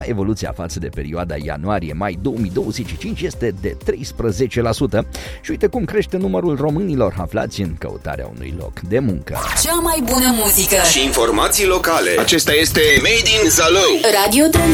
Evoluția față de perioada ianuarie-mai 2025 este de 13%. Și uite cum crește numărul românilor aflați în căutarea unui loc de muncă. Cea mai bună muzică și informații locale. Acesta este Made in Zalău. Radio